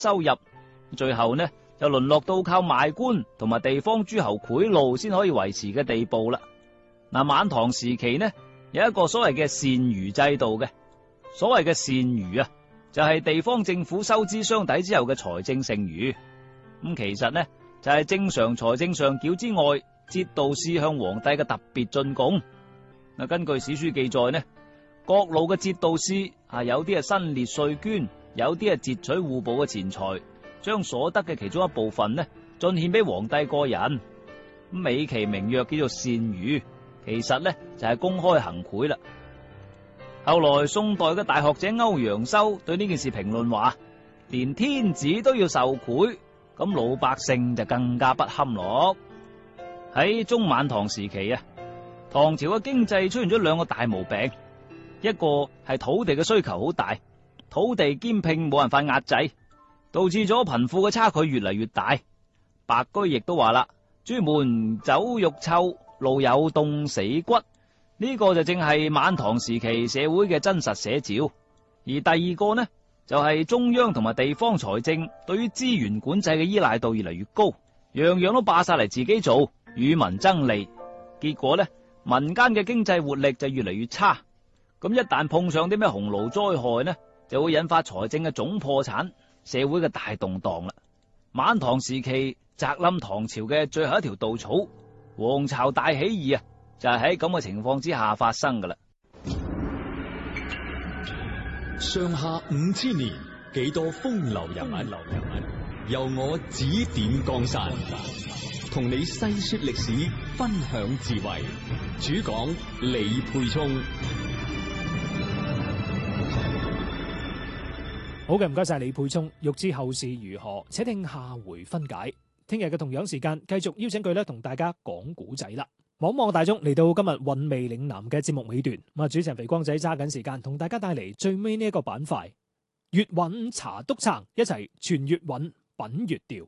收入，最後呢就淪落到靠賣官同埋地方諸侯賄賂先可以維持嘅地步啦。嗱，晚唐時期呢有一個所謂嘅善餘制度嘅，所謂嘅善餘啊，就係地方政府收支相抵之後嘅財政剩餘。咁其實呢就係正常財政上繳之外，節度使向皇帝嘅特別進貢。嗱，根據史書記載呢，各路嘅節度使有啲係新列稅捐，有啲係截取戶部嘅錢財，將所得嘅其中一部分呢進獻俾皇帝個人。美其名曰叫做善餘，其實呢就係公開行賄啦。後來宋代嘅大學者歐陽修對呢件事評論話，連天子都要受賄，咁老百姓就更加不堪咯。喺中晚唐時期啊，唐朝嘅經濟出現咗兩個大毛病，一個係土地嘅需求好大，土地兼併冇辦法壓制，導致咗貧富嘅差距越嚟越大。白居易都話啦，朱門酒肉臭，路有凍死骨，呢個就正係晚唐時期社會嘅真實寫照。而第二個呢，就係中央同埋地方財政對於資源管制嘅依賴度越嚟越高，樣樣都霸晒嚟自己做，與民爭利，結果呢，民間嘅經濟活力就越嚟越差。咁一旦碰上啲咩洪澇災害呢，就會引發財政嘅總破產，社會嘅大動盪啦。晚唐時期砸冧唐朝嘅最後一條稻草，黃巢大起義啊，就係喺咁嘅情況之下發生噶啦。 上下5000年，幾多風流人物，由我指點江山，同你細說歷史，分享智慧。主講李沛聰。 好嘅，唔該晒李沛聰。欲知後事如何，且聽下回分解。聽日嘅同樣時間，繼續邀請佢咧同大家講古仔啦。望望大鐘，嚟到今日韻味嶺南嘅節目尾段，咁啊，主持人肥光仔揸緊時間同大家帶嚟最尾呢一個板塊，粵韻茶篤撐，一齊傳粵韻，品粵調。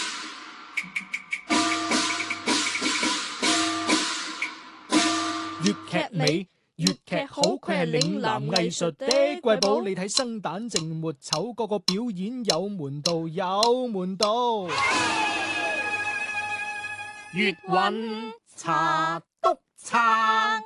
粵劇美，粵劇好，佢係嶺南藝術的瑰寶。你睇生旦淨末丑，個個表演有門道，有門道。粵韻茶篤撐。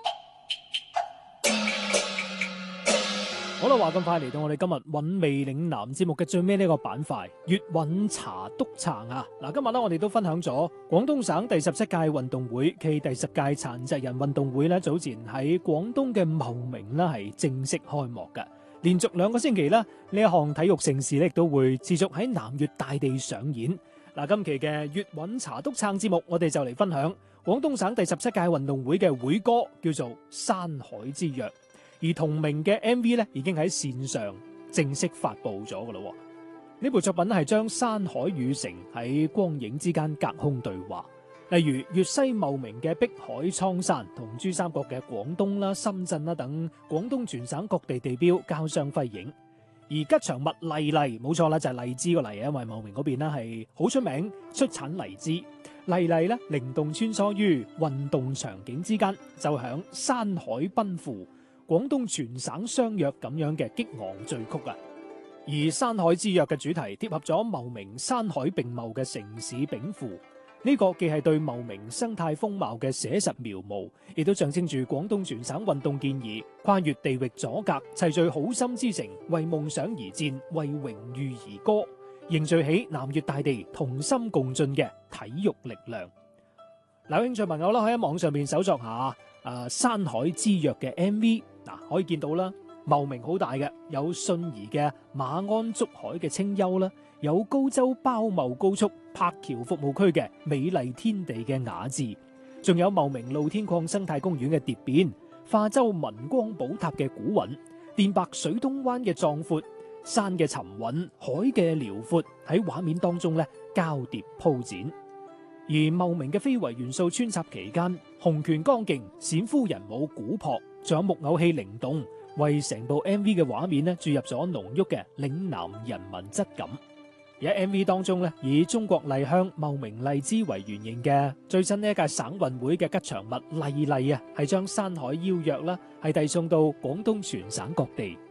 好啦，話咁快嚟到我哋今日韻味嶺南節目嘅最尾呢個板塊，粵韻茶篤撐啊！嗱，今日咧我哋都分享咗廣東省第17屆運動會暨第10屆殘疾人運動會咧，早前喺廣東嘅茂名啦係正式開幕嘅。連續2個星期啦，呢一項體育盛事咧亦都會持續喺南粵大地上演。嗱，今期嘅粵韻茶篤撐節目，我哋就嚟分享廣東省第17屆運動會嘅會歌，叫做《山海之約》。而同名嘅 MV 咧，已經喺線上正式發佈咗噶啦。呢部作品係將山海與城喺光影之間隔空對話，例如粵西茂名嘅碧海蒼山同珠三角嘅廣東啦、深圳啦等廣東全省各地地標交相輝映。而吉祥物荔荔，冇錯啦，就係荔枝個荔，因為茂名嗰邊呢係好出名，出產荔枝。荔荔呢靈動穿梭於運動場景之間，就響山海奔赴，廣東全省相約咁樣嘅激昂序曲啊！而山海之約嘅主題貼合咗茂名山海並茂嘅城市稟賦，呢個既係對茂名生態風貌嘅寫實描摹，亦都象徵住廣東全省運動健兒跨越地域阻隔，齊聚好心之城，為夢想而戰，為榮譽而歌，凝聚起南粵大地同心共進嘅體育力量。有興趣朋友啦，可以喺網上面搜索下山海之約嘅 MV。可以見到啦，茂名好大嘅，有信宜嘅馬鞍竹海嘅清幽啦，有高州包茂高速柏橋服務區嘅美麗天地嘅雅致，仲有茂名露天礦生態公園嘅蝶變，化州文光寶塔嘅古韻，電白水東灣嘅壯闊，山嘅沉穩，海嘅遼闊，喺畫面當中咧交疊鋪展。而茂名嘅非遺元素穿插期間，洪拳剛勁，冼夫人舞古樸，仲有木偶戲靈動，為成部 MV 嘅畫面注入咗濃郁嘅嶺南人文質感。而喺 MV 當中以中國麗香茂名荔枝為原型嘅最新呢一屆省運會嘅吉祥物荔荔係將山海邀約係遞送到廣東全省各地。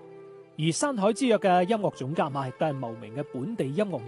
而山海之約嘅音樂總監亦都係茂名嘅本地音樂